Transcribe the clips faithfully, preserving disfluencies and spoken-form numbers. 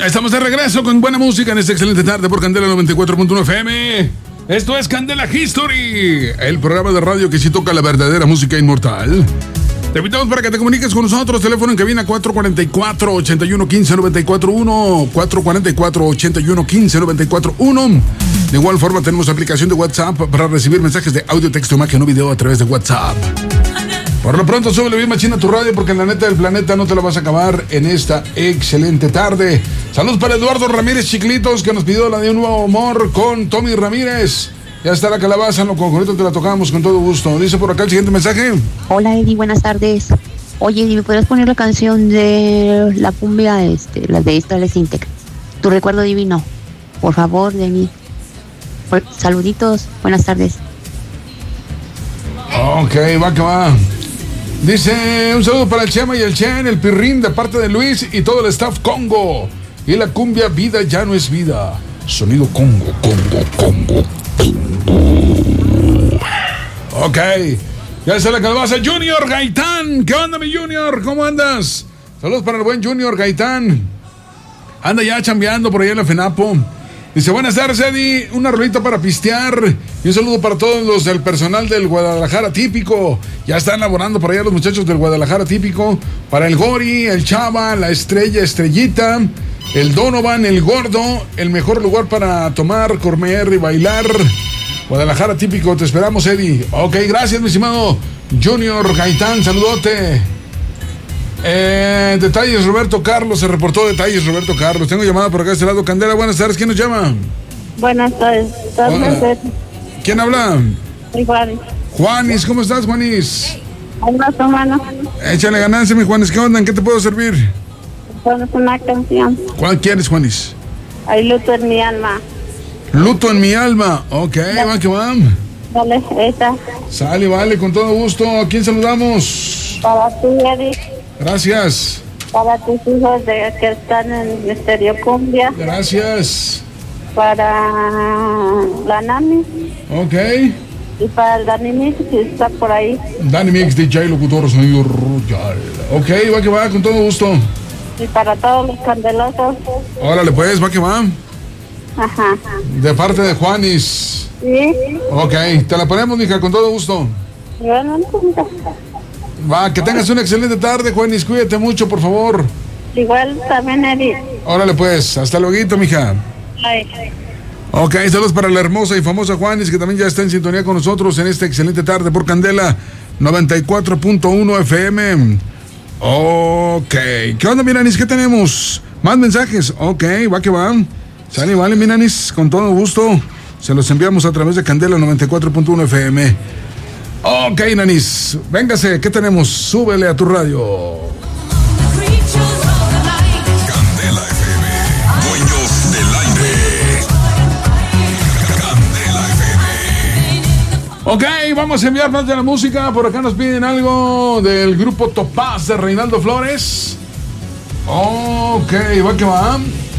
Estamos de regreso con buena música en esta excelente tarde por Candela noventa y cuatro punto uno F M. Esto es Candela History, el programa de radio que sí toca la verdadera música inmortal. Te invitamos para que te comuniques con nosotros. Teléfono en cabina cuatro cuatro cuatro, ocho uno uno, cinco nueve cuatro uno, cuatro cuatro cuatro, ocho uno uno, cinco nueve cuatro uno. De igual forma tenemos aplicación de WhatsApp para recibir mensajes de audio, texto, imagen o video a través de WhatsApp. Por lo pronto, súbele bien machina a tu radio porque en la neta del planeta no te la vas a acabar en esta excelente tarde. Saludos para Eduardo Ramírez Chiclitos, que nos pidió la de Un Nuevo Amor con Tommy Ramírez. Ya está la calabaza, lo concreto te la tocamos con todo gusto. Dice por acá el siguiente mensaje. Hola Eddie, buenas tardes. Oye Eddie, ¿me podrías poner la canción de la cumbia, este, la de Estrella Sintec? Tu recuerdo divino. Por favor, de mí. Por, saluditos, buenas tardes. Ok, va que va. Dice, un saludo para el Chema y el Chen, el Pirrín de parte de Luis y todo el staff Congo. Y la cumbia Vida ya no es vida. Sonido Congo, Congo, Congo, Congo. Ok, ya está la calabaza. Junior Gaitán, ¿qué onda mi Junior? ¿Cómo andas? Saludos para el buen Junior Gaitán. Anda ya chambeando por allá en la FENAPO. Dice, buenas tardes, Eddie, una rolita para pistear y un saludo para todos los del personal del Guadalajara Típico. Ya están laborando por allá los muchachos del Guadalajara Típico. Para el Gori, el Chava, la Estrella, Estrellita, el Donovan, el Gordo, el mejor lugar para tomar, comer y bailar. Guadalajara Típico, te esperamos, Eddie. Ok, gracias, mi estimado Junior Gaitán, saludote. Eh, detalles Roberto Carlos, se reportó detalles Roberto Carlos. Tengo llamada por acá de este lado. Candela, buenas tardes, ¿quién nos llama? Buenas tardes. Hola. ¿Quién habla? Soy Juanis. Juanis, ¿cómo estás, Juanis? Hola, hermano. Échale ganancia, mi Juanis, ¿qué onda? ¿En qué te puedo servir? Pones una canción. ¿Cuál quieres, Juanis? Hay luto en mi alma. Luto en mi alma, ok, Ya. va que va. Dale, esa. Sale, vale, con todo gusto. ¿A quién saludamos? Para ti, Eddie. Gracias. Para tus hijos de, que están en Misterio Cumbia. Gracias. Para la Nami. Ok. Y para el Dani Mix, que está por ahí. Dani Mix, D J, locutor, sonido royal. Ok, va que va, con todo gusto. Y para todos los candelosos. Órale, pues, va que va. Ajá. De parte de Juanis. Sí. Ok, te la ponemos, mija, con todo gusto. Bueno, entonces. Va, que tengas una excelente tarde, Juanis. Cuídate mucho, por favor. Igual también, Eddie. Órale, pues. Hasta luego, mija. Ay. Ok, saludos para la hermosa y famosa Juanis, que también ya está en sintonía con nosotros en esta excelente tarde por Candela noventa y cuatro punto uno F M. Ok. ¿Qué onda, Miranis? ¿Qué tenemos? ¿Más mensajes? Ok, va que va. Sale, vale, Miranis. Con todo gusto. Se los enviamos a través de Candela noventa y cuatro punto uno F M. Ok, Nanis, véngase, ¿qué tenemos? Súbele a tu radio. Candela F M, dueños del aire. Candela F M. Ok, vamos a enviar más de la música. Por acá nos piden algo del grupo Topaz de Reinaldo Flores. Ok, va que va.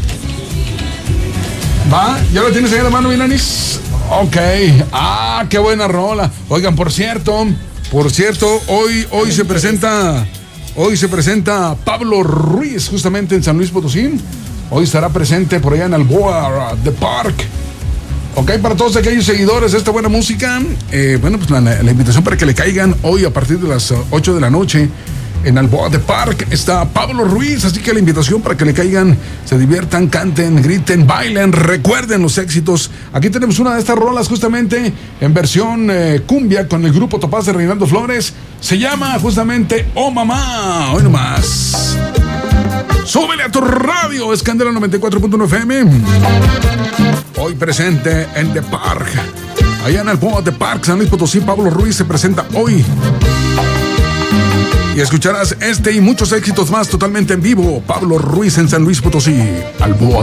Va, ¿ya lo tienes ahí en la mano, Nanis? Ok, ah, qué buena rola. Oigan, por cierto, por cierto, hoy, hoy se presenta, hoy se presenta Pablo Ruiz, justamente en San Luis Potosí. Hoy estará presente por allá en Alboa The Park. Ok, para todos aquellos seguidores de esta buena música, eh, bueno, pues la, la invitación para que le caigan hoy a partir de las ocho de la noche. En Alboa The Park está Pablo Ruiz, así que la invitación para que le caigan, se diviertan, canten, griten, bailen, recuerden los éxitos. Aquí tenemos una de estas rolas justamente en versión eh, cumbia con el grupo Topaz de Reinaldo Flores. Se llama justamente Oh Mamá, hoy nomás. Súbele a tu radio, es Candela noventa y cuatro punto uno F M. Hoy presente en The Park. Allá en Alboa The Park, San Luis Potosí, Pablo Ruiz se presenta hoy. Y escucharás este y muchos éxitos más totalmente en vivo. Pablo Ruiz en San Luis Potosí, Alboa